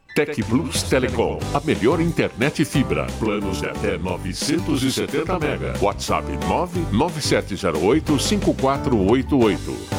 Tec Plus Telecom, a melhor internet fibra. Planos de até 970 mega. WhatsApp 99708-5488.